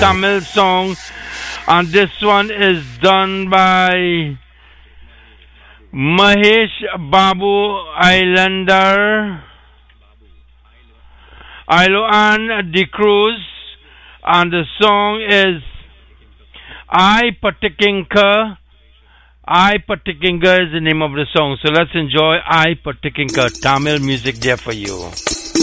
Tamil song, and this one is done by Mahesh Babu Islander, Iloan De Cruz, and the song is I Patikinka. I Patikinka is the name of the song. So let's enjoy I Patikinka Tamil music there for you.